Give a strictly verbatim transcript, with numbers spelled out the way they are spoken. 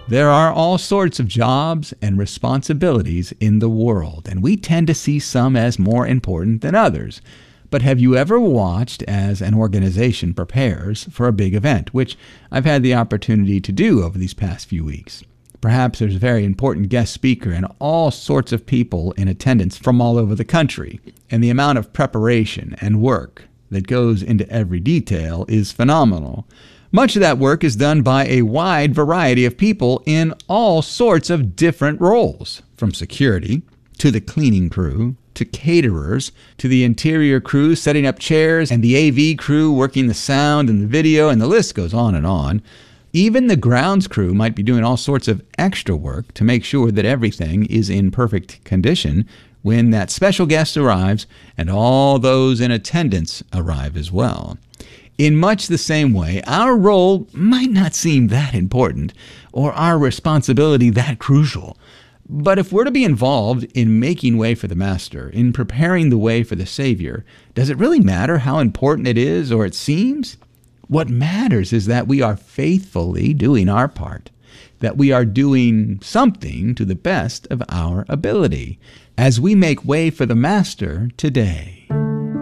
There are all sorts of jobs and responsibilities in the world, and we tend to see some as more important than others. But have you ever watched as an organization prepares for a big event, which I've had the opportunity to do over these past few weeks? Perhaps there's a very important guest speaker and all sorts of people in attendance from all over the country, and the amount of preparation and work that goes into every detail is phenomenal. Much of that work is done by a wide variety of people in all sorts of different roles, from security to the cleaning crew, to caterers, to the interior crew setting up chairs, and the A V crew working the sound and the video, and the list goes on and on. Even the grounds crew might be doing all sorts of extra work to make sure that everything is in perfect condition when that special guest arrives and all those in attendance arrive as well. In much the same way, our role might not seem that important or our responsibility that crucial. But if we're to be involved in making way for the Master, in preparing the way for the Savior, does it really matter how important it is or it seems? What matters is that we are faithfully doing our part, that we are doing something to the best of our ability as we make way for the Master today.